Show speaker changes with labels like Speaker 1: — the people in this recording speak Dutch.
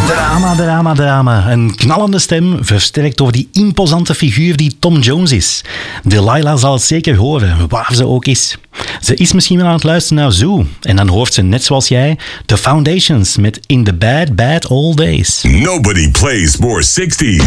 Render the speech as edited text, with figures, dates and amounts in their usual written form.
Speaker 1: Drama. Een knallende stem, versterkt door die imposante figuur die Tom Jones is. Delilah zal het zeker horen, waar ze ook is. Ze is misschien wel aan het luisteren naar Zoo. En dan hoort ze, net zoals jij, The Foundations met In the Bad, Bad Old Days.
Speaker 2: Nobody plays more 60s.